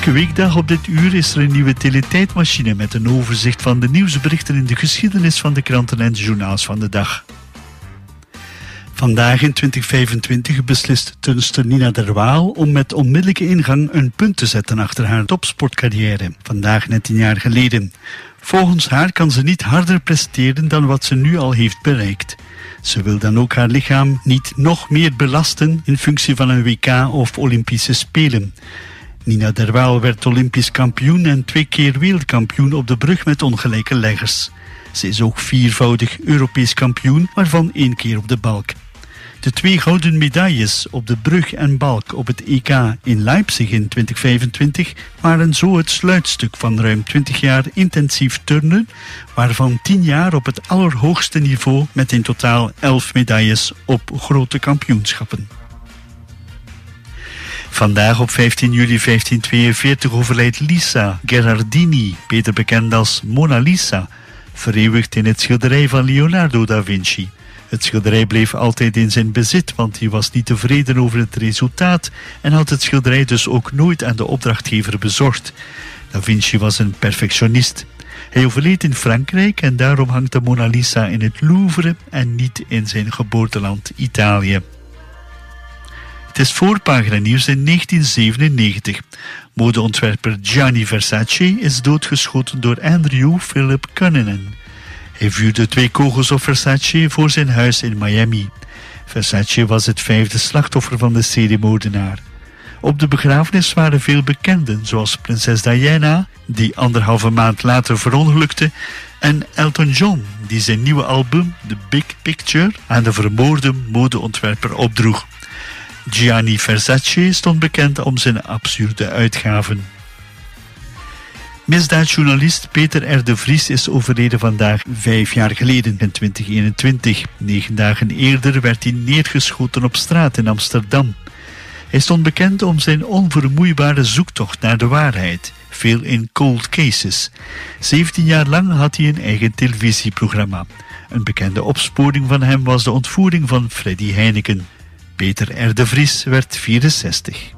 Elke weekdag op dit uur is er een nieuwe teletijdmachine met een overzicht van de nieuwsberichten in de geschiedenis van de kranten en de journaals van de dag. Vandaag in 2025 beslist turnster Nina Derwaal om met onmiddellijke ingang een punt te zetten achter haar topsportcarrière. Vandaag net 10 jaar geleden. Volgens haar kan ze niet harder presteren dan wat ze nu al heeft bereikt. Ze wil dan ook haar lichaam niet nog meer belasten in functie van een WK of Olympische Spelen. Nina Derwaal werd Olympisch kampioen en 2 keer wereldkampioen op de brug met ongelijke leggers. Ze is ook 4-voudig Europees kampioen, waarvan 1 keer op de balk. De 2 gouden medailles op de brug en balk op het EK in Leipzig in 2025 waren zo het sluitstuk van ruim 20 jaar intensief turnen, waarvan 10 jaar op het allerhoogste niveau met in totaal 11 medailles op grote kampioenschappen. Vandaag op 15 juli 1542 overlijdt Lisa Gherardini, beter bekend als Mona Lisa, vereeuwigd in het schilderij van Leonardo da Vinci. Het schilderij bleef altijd in zijn bezit, want hij was niet tevreden over het resultaat en had het schilderij dus ook nooit aan de opdrachtgever bezorgd. Da Vinci was een perfectionist. Hij overleed in Frankrijk en daarom hangt de Mona Lisa in het Louvre en niet in zijn geboorteland Italië. Het is voorpagina nieuws in 1997. Modeontwerper Gianni Versace is doodgeschoten door Andrew Philip Cunanan. Hij vuurde 2 kogels op Versace voor zijn huis in Miami. Versace was het 5e slachtoffer van de seriemoordenaar. Op de begrafenis waren veel bekenden, zoals prinses Diana, die 1,5 maand later verongelukte, en Elton John, die zijn nieuwe album, The Big Picture, aan de vermoorde modeontwerper opdroeg. Gianni Versace stond bekend om zijn absurde uitgaven. Misdaadjournalist Peter R. de Vries is overleden vandaag 5 jaar geleden in 2021. 9 dagen eerder werd hij neergeschoten op straat in Amsterdam. Hij stond bekend om zijn onvermoeibare zoektocht naar de waarheid, veel in cold cases. 17 jaar lang had hij een eigen televisieprogramma. Een bekende opsporing van hem was de ontvoering van Freddy Heineken. Peter R. de Vries werd 64.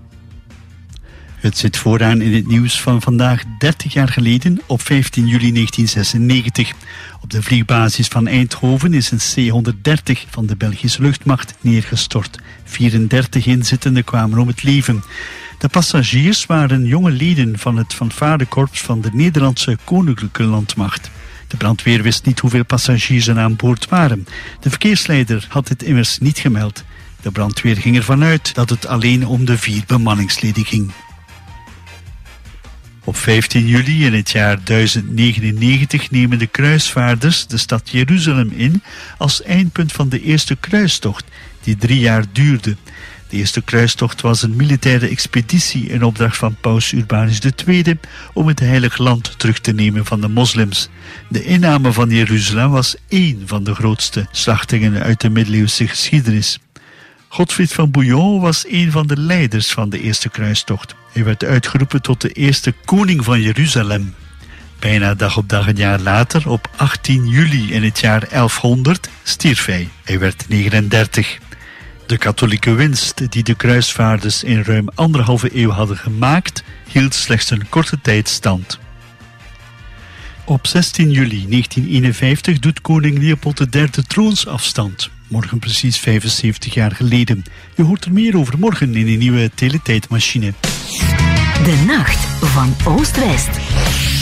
Het zit vooraan in het nieuws van vandaag 30 jaar geleden op 15 juli 1996. Op de vliegbasis van Eindhoven is een C-130 van de Belgische luchtmacht neergestort. 34 inzittenden kwamen om het leven. De passagiers waren jonge leden van het fanfarekorps van de Nederlandse Koninklijke Landmacht. De brandweer wist niet hoeveel passagiers er aan boord waren. De verkeersleider had het immers niet gemeld. De brandweer ging ervan uit dat het alleen om de 4 bemanningsleden ging. Op 15 juli in het jaar 1099 nemen de kruisvaarders de stad Jeruzalem in als eindpunt van de eerste kruistocht, die 3 jaar duurde. De eerste kruistocht was een militaire expeditie in opdracht van paus Urbanus II om het heilige land terug te nemen van de moslims. De inname van Jeruzalem was 1 van de grootste slachtingen uit de middeleeuwse geschiedenis. Godfried van Bouillon was 1 van de leiders van de eerste kruistocht. Hij werd uitgeroepen tot de eerste koning van Jeruzalem. Bijna dag op dag een jaar later, op 18 juli in het jaar 1100, stierf hij. Hij werd 39. De katholieke winst die de kruisvaarders in ruim 1,5 eeuw hadden gemaakt, hield slechts een korte tijd stand. Op 16 juli 1951 doet koning Leopold III troonsafstand. Morgen precies 75 jaar geleden. Je hoort er meer over morgen in een nieuwe teletijdmachine. De nacht van Oost-West.